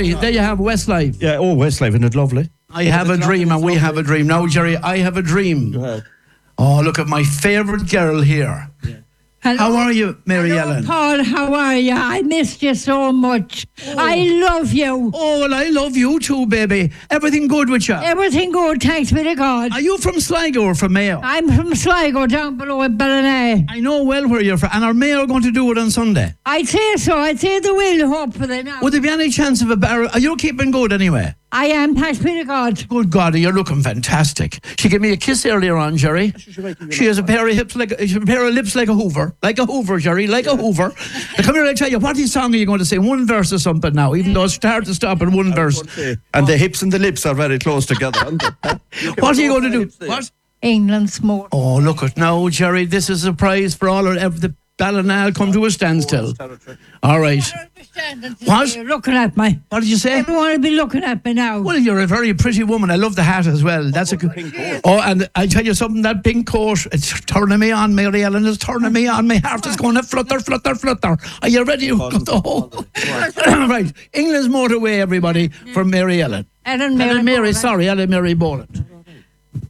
Jerry, there you have Westlife. Yeah, Westlife, isn't it lovely? I have a dream and we have a dream. Now, Jerry, I have a dream. Go ahead. Oh, look at my favourite girl here. Hello. How are you, Mary Hello, Ellen? Paul, how are you? I missed you so much. I love you. Oh, well, I love you too, baby. Everything good with you? Everything good, thanks be to God. Are you from Sligo or from Mayo? I'm from Sligo, down below in Ballina. I know well where you're from. And are Mayo going to do it on Sunday? I'd say so. I'd say they will, hopefully now. Would there be any chance of a barrel? Are you keeping good anyway? I am, thanks be to God. Good God, you're looking fantastic. She gave me a kiss earlier on, Jerry. She has a pair of lips like a Hoover. Like a Hoover, Jerry, like a Hoover. Now, come here, I'll tell you, what song are you going to sing? One verse or something now, even though it's hard to stop in one verse. And the hips and the lips are very close together, aren't they? What are you going to do? What? England's more. Oh, look at now, Jerry. This is a prize for all of the Ballina come to a standstill. All right. What? You're looking at me. What did you say? Everyone will be looking at me now. Well, you're a very pretty woman. I love the hat as well. That's a good. Oh, and I tell you something. That pink coat, it's turning me on. Mary Ellen is turning me on. My heart is going to flutter, flutter, flutter. Are you ready? Right. England's motorway, everybody, from Mary Ellen. Ellen Ellen Mary, Boland. sorry, Ellen Mary Boland.